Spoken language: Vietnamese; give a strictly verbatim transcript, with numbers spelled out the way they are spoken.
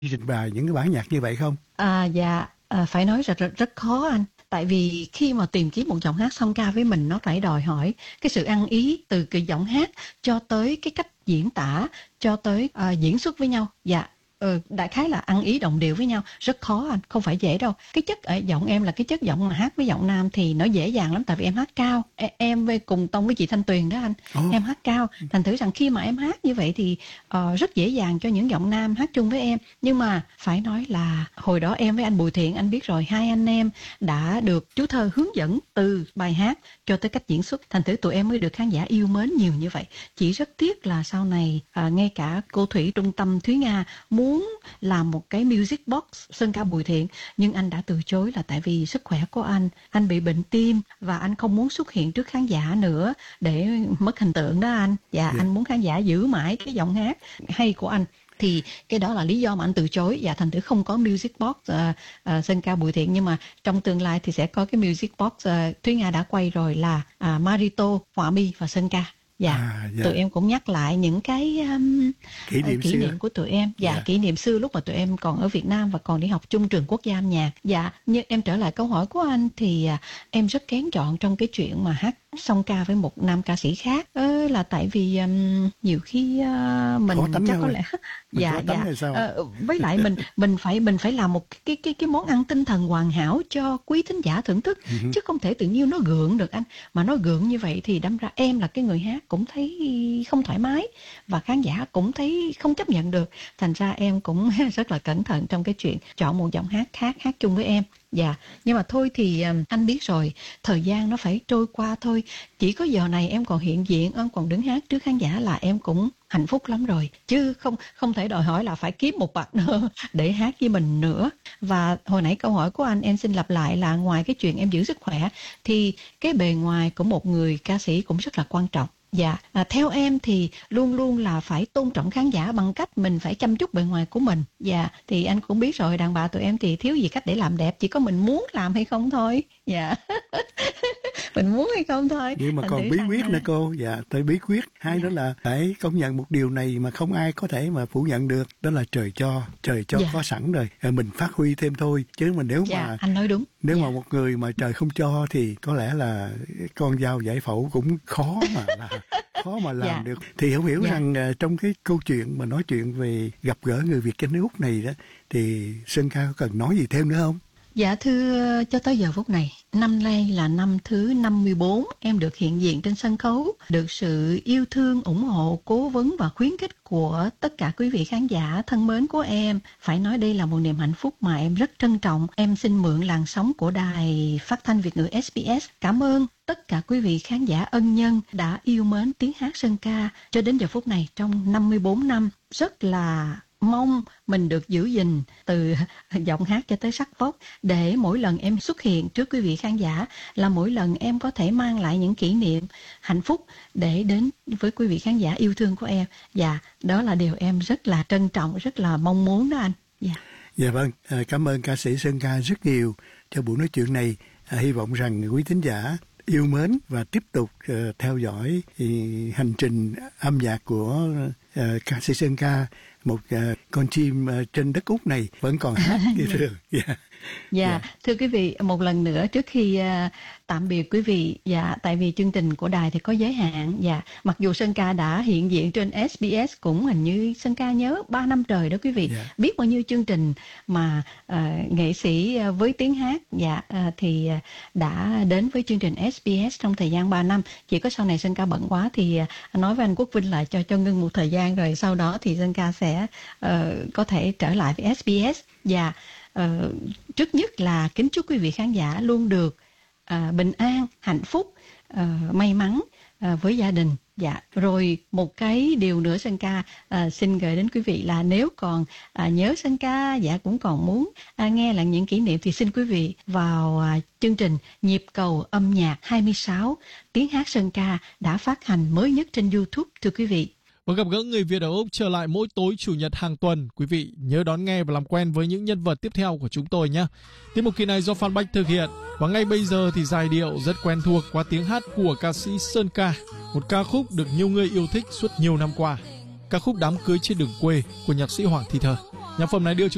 trình bày những cái bản nhạc như vậy không? À, dạ, à, phải nói rất, rất rất khó anh. Tại vì khi mà tìm kiếm một giọng hát song ca với mình, nó phải đòi hỏi cái sự ăn ý từ cái giọng hát cho tới cái cách diễn tả, cho tới uh, diễn xuất với nhau. Dạ, ừ, đại khái là ăn ý đồng điệu với nhau, rất khó anh, không phải dễ đâu. Cái chất ở giọng em là cái chất giọng mà hát với giọng nam thì nó dễ dàng lắm, tại vì em hát cao. E, em với cùng tông với chị Thanh Tuyền đó anh, oh. em hát cao, thành thử rằng khi mà em hát như vậy thì uh, rất dễ dàng cho những giọng nam hát chung với em. Nhưng mà phải nói là hồi đó em với anh Bùi Thiện, anh biết rồi, hai anh em đã được chú Thơ hướng dẫn từ bài hát cho tới cách diễn xuất, thành thử tụi em mới được khán giả yêu mến nhiều như vậy. Chỉ rất tiếc là sau này à, ngay cả cô Thủy Trung Tâm Thúy Nga muốn làm một cái music box Sơn Ca Bùi Thiện, nhưng anh đã từ chối là tại vì sức khỏe của anh, anh bị bệnh tim và anh không muốn xuất hiện trước khán giả nữa để mất hình tượng đó anh. Dạ, yeah. Anh muốn khán giả giữ mãi cái giọng hát hay của anh. Thì cái đó là lý do mà anh từ chối. Dạ, thành thử không có music box uh, uh, Sơn Ca Bùi Thiện. Nhưng mà trong tương lai thì sẽ có cái music box uh, Thúy Nga đã quay rồi là uh, Marito, Họa Mi và Sơn Ca. Dạ, à, dạ, tụi em cũng nhắc lại những cái um, kỷ niệm, uh, kỷ niệm của tụi em. Dạ, dạ, kỷ niệm xưa lúc mà tụi em còn ở Việt Nam và còn đi học chung trường quốc gia âm nhạc. Dạ, nhưng em trở lại câu hỏi của anh thì uh, em rất kén chọn trong cái chuyện mà hát song ca với một nam ca sĩ khác. Ờ, là tại vì um, nhiều khi uh, mình chắc có lẽ dạ dạ uh, với lại mình mình phải mình phải làm một cái cái cái món ăn tinh thần hoàn hảo cho quý thính giả thưởng thức, uh-huh. chứ không thể tự nhiên nó gượng được anh. Mà nó gượng như vậy thì đâm ra em là cái người hát cũng thấy không thoải mái và khán giả cũng thấy không chấp nhận được. Thành ra em cũng rất là cẩn thận trong cái chuyện chọn một giọng hát khác hát chung với em. Dạ, nhưng mà thôi thì um, anh biết rồi, thời gian nó phải trôi qua thôi. Chỉ có giờ này em còn hiện diện, em còn đứng hát trước khán giả là em cũng hạnh phúc lắm rồi. Chứ không không thể đòi hỏi là phải kiếm một partner để hát với mình nữa. Và hồi nãy câu hỏi của anh, em xin lặp lại là ngoài cái chuyện em giữ sức khỏe thì cái bề ngoài của một người ca sĩ cũng rất là quan trọng. Dạ, à, theo em thì luôn luôn là phải tôn trọng khán giả bằng cách mình phải chăm chút bề ngoài của mình. Dạ, thì anh cũng biết rồi, đàn bà tụi em thì thiếu gì cách để làm đẹp, chỉ có mình muốn làm hay không thôi. Dạ, mình muốn hay không thôi. Nhưng mà còn bí quyết nè cô. Dạ, tới bí quyết. Hai dạ. đó là phải công nhận một điều này mà không ai có thể mà phủ nhận được. Đó là trời cho, trời cho dạ. có sẵn rồi. Mình phát huy thêm thôi. Chứ mà nếu dạ, mà anh nói đúng. Nếu dạ. mà một người mà trời không cho thì có lẽ là con dao giải phẫu cũng khó mà là khó mà làm dạ. được. Thì không hiểu dạ. rằng uh, trong cái câu chuyện mà nói chuyện về gặp gỡ người Việt trên nước Úc này đó, thì Sơn Ca có cần nói gì thêm nữa không? Dạ thưa, cho tới giờ phút này, năm nay là năm thứ năm mươi bốn em được hiện diện trên sân khấu, được sự yêu thương, ủng hộ, cố vấn và khuyến khích của tất cả quý vị khán giả thân mến của em. Phải nói đây là một niềm hạnh phúc mà em rất trân trọng. Em xin mượn làn sóng của đài phát thanh Việt ngữ ét bê ét cảm ơn tất cả quý vị khán giả ân nhân đã yêu mến tiếng hát Sơn Ca cho đến giờ phút này trong năm mươi bốn năm. Rất là mong mình được giữ gìn từ giọng hát cho tới sắc vóc, để mỗi lần em xuất hiện trước quý vị khán giả là mỗi lần em có thể mang lại những kỷ niệm hạnh phúc để đến với quý vị khán giả yêu thương của em. Và đó là điều em rất là trân trọng, rất là mong muốn đó anh. Dạ, dạ vâng, à, cảm ơn ca sĩ Sơn Ca rất nhiều cho buổi nói chuyện này. À, hy vọng rằng quý thính giả yêu mến và tiếp tục uh, theo dõi uh, hành trình âm nhạc của uh, ca sĩ Sơn Ca, một uh, con chim uh, trên đất Úc này vẫn còn hát như thường. Yeah. Dạ, yeah. Thưa quý vị, một lần nữa trước khi uh, tạm biệt quý vị, dạ, tại vì chương trình của đài thì có giới hạn, dạ, mặc dù Sơn Ca đã hiện diện trên ét bê ét cũng hình như Sơn Ca nhớ ba năm trời đó quý vị, yeah. biết bao nhiêu chương trình mà uh, nghệ sĩ uh, với tiếng hát, dạ, uh, thì uh, đã đến với chương trình ét bê ét trong thời gian ba năm. Chỉ có sau này Sơn Ca bận quá thì uh, nói với anh Quốc Vinh là cho cho ngưng một thời gian, rồi sau đó thì Sơn Ca sẽ uh, có thể trở lại với ét bê ét. Dạ. Uh, trước nhất là kính chúc quý vị khán giả luôn được uh, bình an, hạnh phúc, uh, may mắn uh, với gia đình. Dạ, rồi một cái điều nữa Sơn Ca uh, xin gửi đến quý vị là nếu còn uh, nhớ Sơn Ca, dạ cũng còn muốn uh, nghe lại những kỷ niệm thì xin quý vị vào uh, chương trình Nhịp cầu âm nhạc hai mươi sáu tiếng hát Sơn Ca đã phát hành mới nhất trên YouTube, thưa quý vị. Và gặp gỡ người Việt ở Úc trở lại mỗi tối chủ nhật hàng tuần. Quý vị nhớ đón nghe và làm quen với những nhân vật tiếp theo của chúng tôi nhé. Tiết mục kỳ này do Phan Bách thực hiện. Và ngay bây giờ thì giai điệu rất quen thuộc qua tiếng hát của ca sĩ Sơn Ca, một ca khúc được nhiều người yêu thích suốt nhiều năm qua. Ca khúc Đám cưới trên đường quê của nhạc sĩ Hoàng Thị Thơ. Nhạc phẩm này đưa chúng